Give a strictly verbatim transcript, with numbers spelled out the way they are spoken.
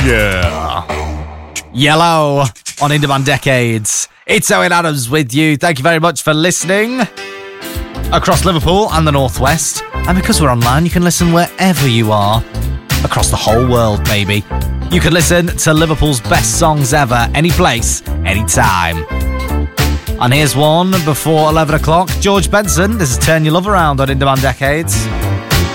Yeah. Yellow on In-Demand Decades. It's Owen Adams with you. Thank you very much for listening. Across Liverpool and the Northwest. And because we're online, you can listen wherever you are. Across the whole world, baby. You can listen to Liverpool's best songs ever, any place, anytime. And here's one before eleven o'clock. George Benson, this is Turn Your Love Around on In-Demand Decades.